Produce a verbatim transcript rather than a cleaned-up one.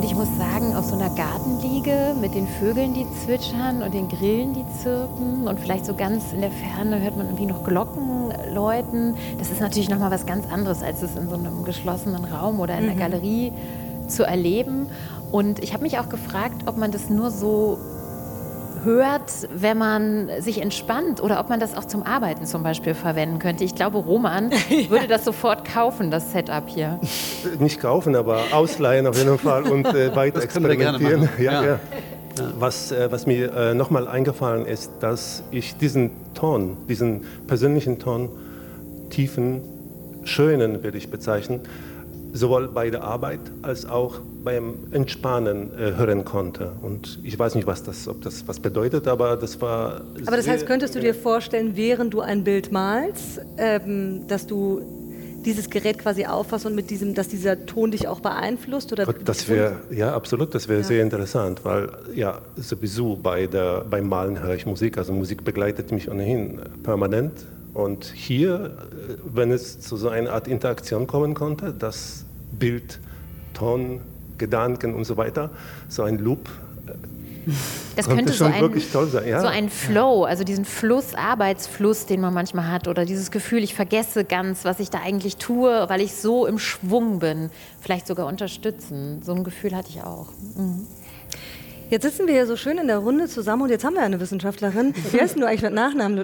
Und ich muss sagen, auf so einer Gartenliege mit den Vögeln, die zwitschern und den Grillen, die zirpen und vielleicht so ganz in der Ferne hört man irgendwie noch Glocken läuten. Das ist natürlich nochmal was ganz anderes, als es in so einem geschlossenen Raum oder in der Mhm. Galerie zu erleben. Und ich habe mich auch gefragt, ob man das nur so hört, wenn man sich entspannt oder ob man das auch zum Arbeiten zum Beispiel verwenden könnte. Ich glaube, Roman würde das sofort kaufen, das Setup hier. Nicht kaufen, aber ausleihen auf jeden Fall und äh, weiter Das können wir gerne experimentieren. machen. Ja, Ja. ja. Was, äh, was mir äh, nochmal eingefallen ist, dass ich diesen Ton, diesen persönlichen Ton, tiefen, schönen, würde ich bezeichnen, sowohl bei der Arbeit als auch beim Entspannen äh, hören konnte. Und ich weiß nicht, was das, ob das was bedeutet, aber das war. Aber das sehr, heißt, könntest du dir vorstellen, während du ein Bild malst, ähm, dass du dieses Gerät quasi auffasst und mit diesem, dass dieser Ton dich auch beeinflusst? Oder Das wäre, ja, absolut, das wäre Ja. sehr interessant, weil ja, sowieso bei der, beim Malen höre ich Musik, also Musik begleitet mich ohnehin permanent. Und hier, äh, wenn es zu so einer Art Interaktion kommen konnte, das Bild, Ton, Gedanken und so weiter, so ein Loop, Das konnte könnte so schon ein, wirklich toll sein. Ja. so ein Flow, also diesen Fluss, Arbeitsfluss, den man manchmal hat oder dieses Gefühl, ich vergesse ganz, was ich da eigentlich tue, weil ich so im Schwung bin, vielleicht sogar unterstützen. So ein Gefühl hatte ich auch. Mhm. Jetzt sitzen wir hier so schön in der Runde zusammen und jetzt haben wir eine Wissenschaftlerin. Wie heißt denn du eigentlich mit Nachnamen?